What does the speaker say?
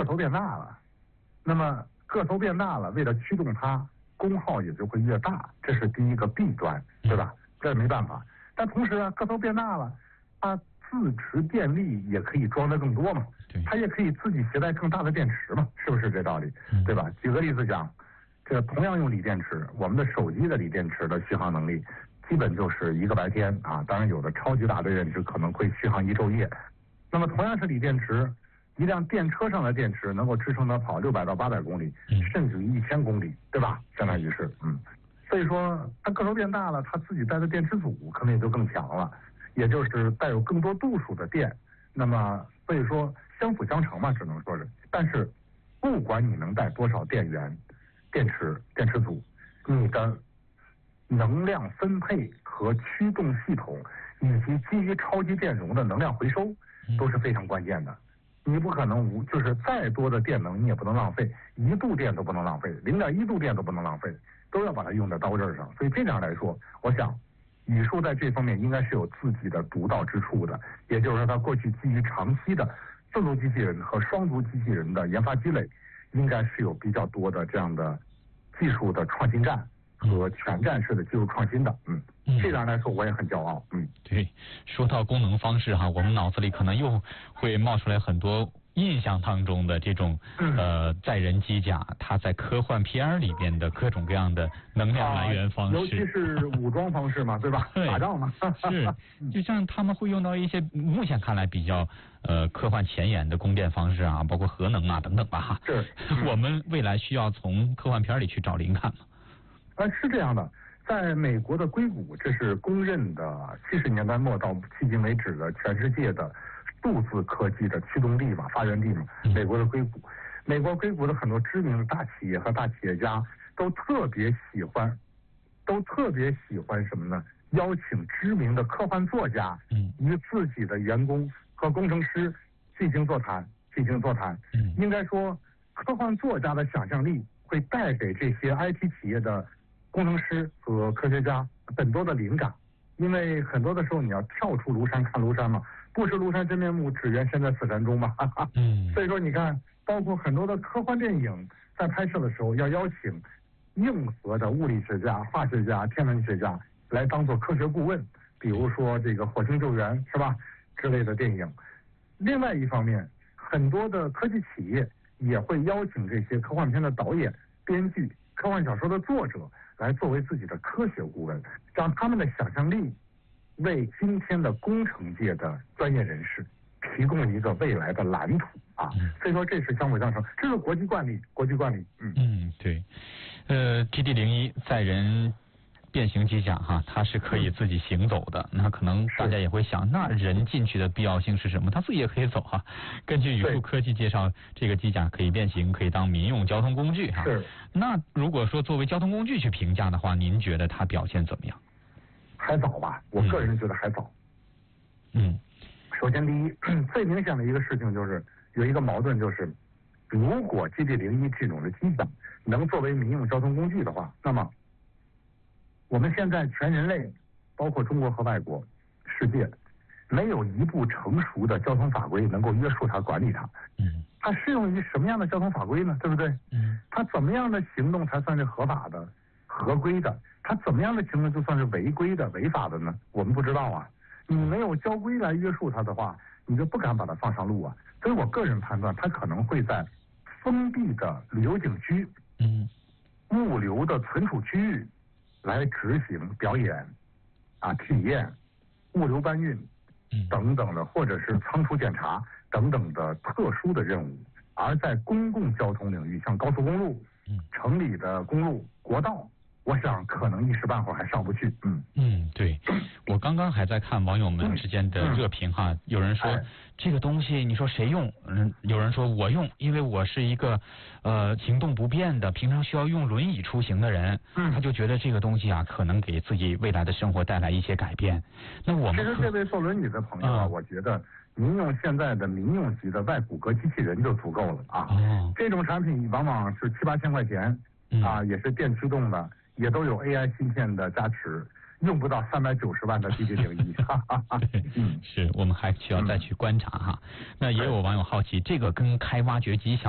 头变大了，那么个头变大了，为了驱动它，功耗也就会越大，这是第一个弊端，对吧？这没办法。但同时啊，个头变大了，它自持电力也可以装得更多嘛，它也可以自己携带更大的电池嘛，是不是这道理？对吧？举个例子讲，这个同样用锂电池，我们的手机的锂电池的续航能力基本就是一个白天啊，当然有的超级大的电池可能会续航一昼夜。那么同样是锂电池，一辆电车上的电池能够支撑它跑600到800公里，甚至于1000公里，对吧？相当于是所以说它个头变大了，它自己带的电池组可能也就更强了，也就是带有更多度数的电。那么所以说相辅相成嘛，只能说是。但是不管你能带多少电源、电池组，你的能量分配和驱动系统以及基于超级电容的能量回收都是非常关键的。你不可能就是再多的电能你也不能浪费，1度电都不能浪费，0.1度电都不能浪费，都要把它用在刀刃上。所以这样来说，我想宇树在这方面应该是有自己的独到之处的，也就是说它过去基于长期的自足机器人和双足机器人的研发积累，应该是有比较多的这样的技术的创新战和全站式的技术创新的。这样来说我也很骄傲。 对，说到功能方式哈，我们脑子里可能又会冒出来很多印象当中的这种载人机甲，它在科幻片里边的各种各样的能量来源方式， 尤其是武装方式嘛，对吧？打仗嘛， 是，就像他们会用到一些目前看来比较科幻前沿的供电方式啊，包括核能啊等等吧哈。 是， 我们未来需要从科幻片里去找灵感吗？ 是这样的。在美国的硅谷，这是公认的70年代末到迄今为止的全世界的数字科技的驱动力嘛，发源地嘛。美国的硅谷，美国硅谷的很多知名的大企业和大企业家都特别喜欢什么呢？邀请知名的科幻作家与自己的员工和工程师进行座谈。应该说，科幻作家的想象力会带给这些 IT 企业的工程师和科学家很多的灵感，因为很多的时候你要跳出庐山看庐山嘛，不识庐山真面目，只缘身在此山中嘛。所以说你看，包括很多的科幻电影在拍摄的时候要邀请硬核的物理学家、化学家、天文学家来当做科学顾问，比如说这个火星救援是吧之类的电影。另外一方面，很多的科技企业也会邀请这些科幻片的导演、编剧、科幻小说的作者来作为自己的科学顾问，让他们的想象力为今天的工程界的专业人士提供一个未来的蓝图啊。所以说这是相辅相成，这是国际惯例。 对，GD01载人变形机甲哈，它是可以自己行走的。那可能大家也会想，那人进去的必要性是什么？它自己也可以走哈。根据宇树科技介绍，这个机甲可以变形，可以当民用交通工具哈。那如果说作为交通工具去评价的话，您觉得它表现怎么样？ 还早吧，我个人觉得还早。首先第一，最明显的一个事情就是有一个矛盾，就是如果 GD01这种的机甲能作为民用交通工具的话，那么我们现在全人类，包括中国和外国、世界，没有一部成熟的交通法规能够约束它、管理它。它适用于什么样的交通法规呢？对不对？它怎么样的行动才算是合法的、合规的？它怎么样的行动就算是违规的、违法的呢？我们不知道啊。你没有交规来约束它的话，你就不敢把它放上路啊。所以我个人判断，它可能会在封闭的旅游景区、物流的存储区域来执行表演体验、物流搬运等等的，或者是仓储检查等等的特殊的任务。而在公共交通领域，像高速公路、城里的公路、国道，我想可能一时半会儿还上不去。 对，我刚刚还在看网友们之间的热评哈，有人说这个东西你说谁用？有人说我用，因为我是一个行动不便的，平常需要用轮椅出行的人，他就觉得这个东西啊可能给自己未来的生活带来一些改变。那我们其实这位坐轮椅的朋友啊，我觉得您用现在的民用级的外骨骼机器人就足够了啊。这种产品往往是7、8千块钱也是电驱动的，也都有 AI 芯片的加持，用不到390万的 GD01。 是我们还需要再去观察哈。那也有网友好奇，这个跟开挖掘机相